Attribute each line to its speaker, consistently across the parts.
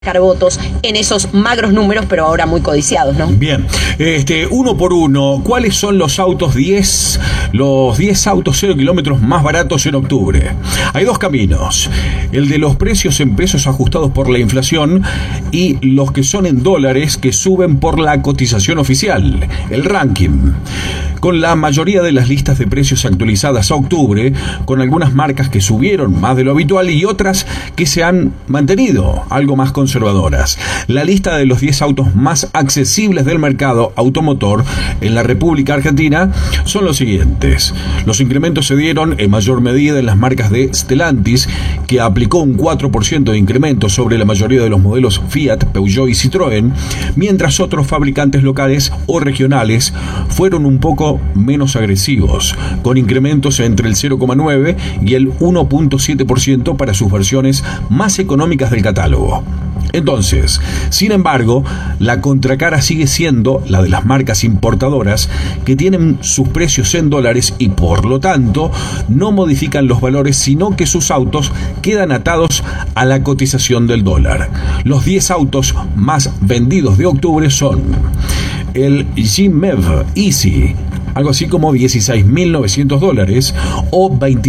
Speaker 1: votos en esos magros números, pero ahora muy codiciados, ¿no?
Speaker 2: Bien, uno por uno, ¿cuáles son los autos 10 autos 0 kilómetros más baratos en octubre? Hay dos caminos, el de los precios en pesos ajustados por la inflación y los que son en dólares que suben por la cotización oficial, el ranking. Con la mayoría de las listas de precios actualizadas a octubre, con algunas marcas que subieron más de lo habitual y otras que se han mantenido algo más conservadoras. La lista de los 10 autos más accesibles del mercado automotor en la República Argentina son los siguientes. Los incrementos se dieron en mayor medida en las marcas de Stellantis, que aplicó un 4% de incremento sobre la mayoría de los modelos Fiat, Peugeot y Citroën, mientras otros fabricantes locales o regionales fueron un poco menos agresivos, con incrementos entre el 0,9 y el 1,7% para sus versiones más económicas del catálogo. Entonces, sin embargo, la contracara sigue siendo la de las marcas importadoras que tienen sus precios en dólares y por lo tanto no modifican los valores, sino que sus autos quedan atados a la cotización del dólar. Los 10 autos más vendidos de octubre son el G-MEV Easy, algo así como $16.900 o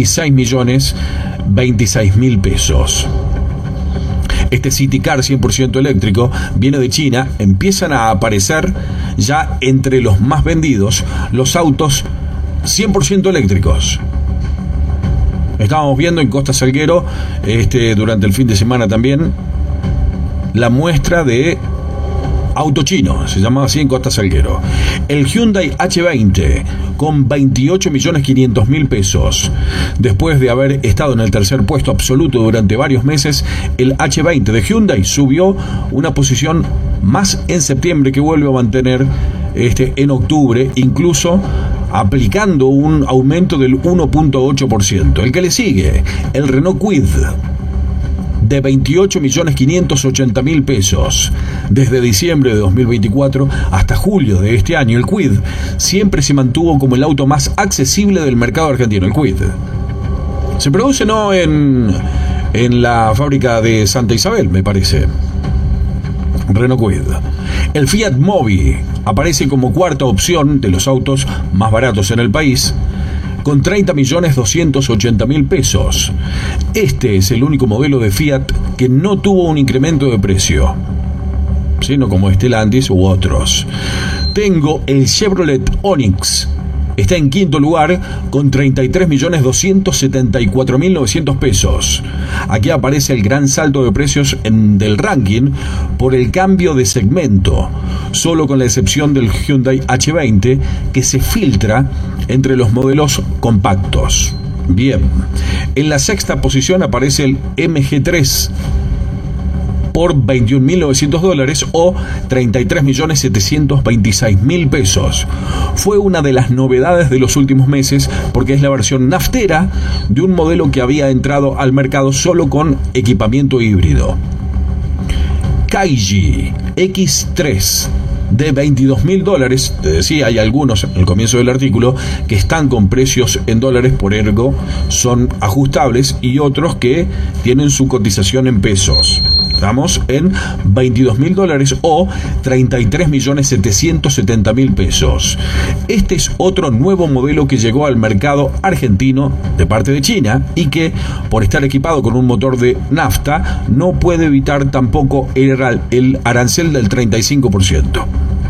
Speaker 2: 26.026.000 pesos. Este City Car 100% eléctrico viene de China. Empiezan a aparecer ya entre los más vendidos los autos 100% eléctricos. Estábamos viendo en Costa Salguero durante el fin de semana también la muestra de auto chino, se llamaba así en Costa Salguero. El Hyundai H20 con 28.500.000 pesos. Después de haber estado en el tercer puesto absoluto durante varios meses, el H20 de Hyundai subió una posición más en septiembre, que vuelve a mantener en octubre, incluso aplicando un aumento del 1,8%. El que le sigue, el Renault Kwid, de 28.580.000 pesos. Desde diciembre de 2024 hasta julio de este año, el Kwid siempre se mantuvo como el auto más accesible del mercado argentino. El Kwid se produce en la fábrica de Santa Isabel, me parece. Renault Kwid. El Fiat Mobi aparece como cuarta opción de los autos más baratos en el país, con 30.280.000 pesos. Este es el único modelo de Fiat que no tuvo un incremento de precio, sino como Stellantis u otros. Tengo el Chevrolet Onix. Está en quinto lugar con 33.274.900 pesos. Aquí aparece el gran salto de precios del ranking por el cambio de segmento, solo con la excepción del Hyundai H20, que se filtra entre los modelos compactos. Bien, en la sexta posición aparece el MG3 por $21.900 o 33.726.000 pesos. Fue una de las novedades de los últimos meses porque es la versión naftera de un modelo que había entrado al mercado solo con equipamiento híbrido. Kaiji X3 de $22.000. Te decía, hay algunos en el comienzo del artículo que están con precios en dólares, por ergo son ajustables, y otros que tienen su cotización en pesos. Estamos en $22.000 o 33.770.000 pesos. Este es otro nuevo modelo que llegó al mercado argentino de parte de China y que, por estar equipado con un motor de nafta, no puede evitar tampoco el arancel del 35%.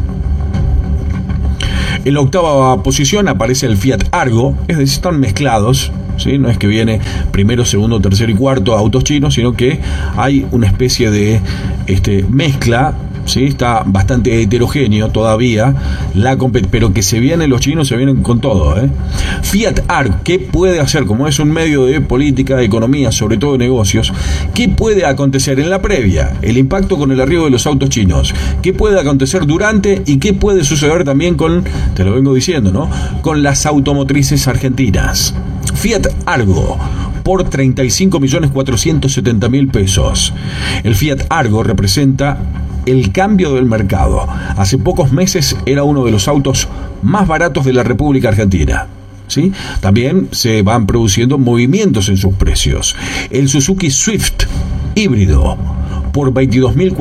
Speaker 2: En la octava posición aparece el Fiat Argo, es decir, están mezclados, ¿sí? No es que viene primero, segundo, tercero y cuarto autos chinos, sino que hay una especie de mezcla, ¿sí? Está bastante heterogéneo todavía, pero que los chinos se vienen con todo, Fiat Argo, ¿qué puede hacer? Como es un medio de política, de economía, sobre todo de negocios, ¿qué puede acontecer en la previa? El impacto con el arribo de los autos chinos. ¿Qué puede acontecer durante y qué puede suceder también te lo vengo diciendo, ¿no?, con las automotrices argentinas? Fiat Argo por 35.470.000 pesos. El Fiat Argo representa el cambio del mercado. Hace pocos meses era uno de los autos más baratos de la República Argentina, ¿sí? También se van produciendo movimientos en sus precios. El Suzuki Swift híbrido por 22.000